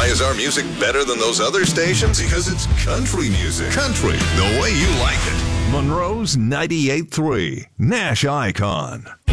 Why is our music better than those other stations? Because it's country music. Country, the way you like it. Monroe's 98.3, Nash Icon.